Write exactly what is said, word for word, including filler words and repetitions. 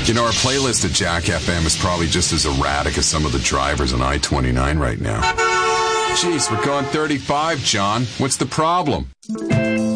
You know, our playlist at Jack F M is probably just as erratic as some of the drivers on I twenty-nine right now. Jeez, we're going thirty-five, John. What's the problem?